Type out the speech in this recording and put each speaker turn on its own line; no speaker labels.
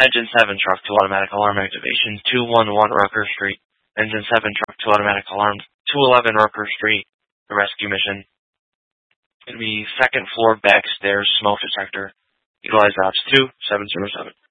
Engine 7 truck to automatic alarm activation, 211 Rucker Street. Engine 7 truck to automatic alarm, 211 Rucker Street, the rescue mission. It'll be second floor back stairs smoke detector. Utilize ops 2707.